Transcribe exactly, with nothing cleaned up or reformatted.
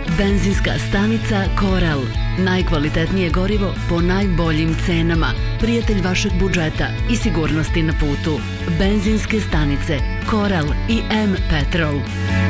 Benzinska stanica Koral. Najkvalitetnije gorivo po najboljim cenama. Prijatelj vašeg budžeta i sigurnosti na putu. Benzinske stanice Koral i M Petrol.